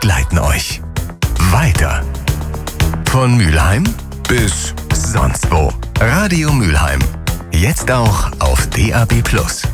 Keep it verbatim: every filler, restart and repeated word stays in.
begleiten euch weiter. Von Mülheim bis sonst wo. Radio Mülheim. Jetzt auch auf D A B plus.